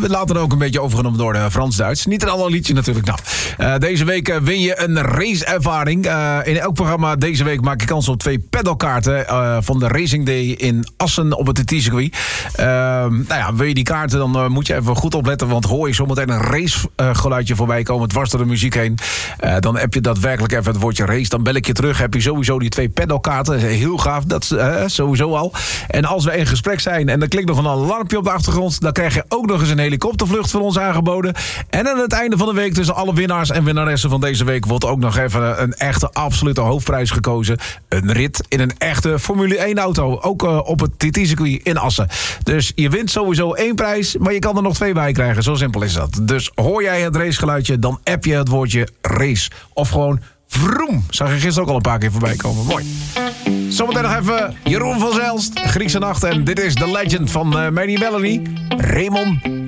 we laten ook een beetje overgenomen door Frans-Duits. Niet in alle liedjes natuurlijk. Nou, deze week win je een raceervaring. In elk programma deze week maak je kans op 2 pedalkaarten van de Racing Day in Assen op het TT-circuit. Wil je die kaarten, dan moet je even goed opletten, want hoor je zometeen een racegeluidje voorbij komen dwars door de muziek heen. Dan heb je daadwerkelijk even het woordje race. Dan bel ik je terug, heb je sowieso die 2 pedalkaarten. Heel gaaf, dat sowieso al. En als we in gesprek zijn en er klinkt nog een alarmpje op de achtergrond, dan krijg je ook nog eens een helikoptervlucht van ons aangeboden. En aan het einde van de week tussen alle winnaars en winnaressen van deze week wordt ook nog even een echte absolute hoofdprijs gekozen. Een rit in een echte Formule 1 auto. Ook op het TT-circuit in Assen. Dus je wint sowieso 1 prijs, maar je kan er nog 2 bij krijgen. Zo simpel is dat. Dus hoor jij het racegeluidje, dan app je het woordje race. Of gewoon vroom. Zag je gisteren ook al een paar keer voorbij komen. Mooi. Zometeen nog even Jeroen van Zelst, Griekse Nacht. En dit is The Legend van Manny Melanie, Raymond.